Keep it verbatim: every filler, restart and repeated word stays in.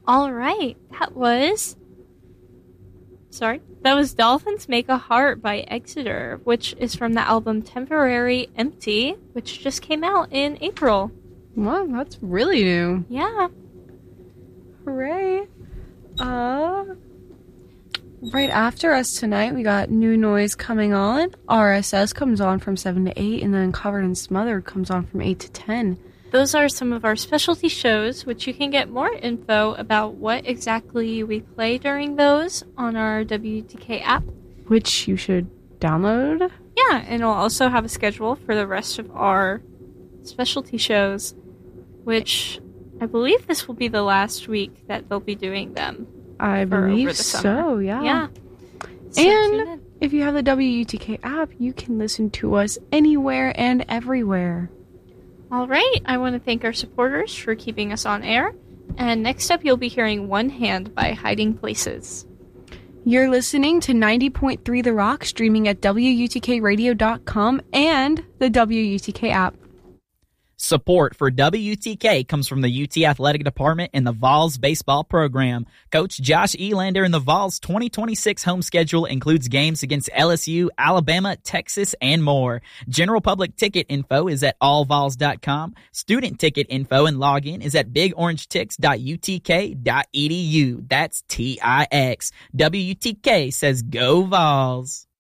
All right, that was... Sorry. That was Dolphins Make a Heart by Exeter, which is from the album Temporary Empty, which just came out in April. Wow, that's really new. Yeah. Hooray. Uh, right after us tonight, we got New Noise coming on. R S S comes on from seven to eight, and then Covered and Smothered comes on from eight to ten. Those are some of our specialty shows, which you can get more info about what exactly we play during those on our W U T K app. Which you should download. Yeah, and we'll also have a schedule for the rest of our specialty shows, which I believe this will be the last week that they'll be doing them. I believe so, yeah. Yeah. So and if you have the W U T K app, you can listen to us anywhere and everywhere. All right, I want to thank our supporters for keeping us on air. And next up, you'll be hearing One Hand by Hiding Places. You're listening to ninety point three The Rock, streaming at W U T K radio dot com and the W U T K app. Support for W U T K comes from the U T Athletic Department and the Vols baseball program. Coach Josh Elander and the Vols twenty twenty-six home schedule includes games against L S U, Alabama, Texas, and more. General public ticket info is at all vols dot com. Student ticket info and login is at big orange tix dot u t k dot e d u. That's T I X. W U T K says go Vols.